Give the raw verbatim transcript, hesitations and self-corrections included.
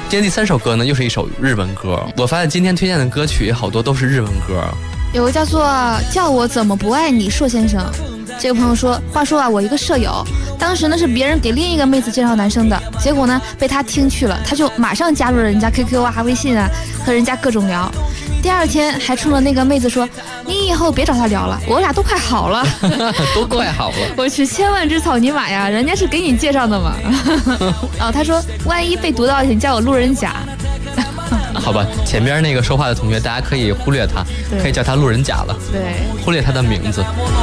今天第三首歌呢，又是一首日文歌。我发现今天推荐的歌曲好多都是日文歌。 有个叫做叫我怎么不爱你硕先生，这个朋友说，话说啊，我一个舍友，当时呢是别人给另一个妹子介绍男生的，结果呢被他听去了，他就马上加入了人家 Q Q 啊、微信啊，和人家各种聊。第二天还冲着那个妹子说，你以后别找他聊了，我俩都快好了。 都快好了。 我去，千万只草泥马呀，人家是给你介绍的嘛。哦，他说万一被读到，请叫我路人甲。 好吧，前边那个说话的同学，大家可以忽略他，可以叫他路人甲了。 对， 忽略他的名字。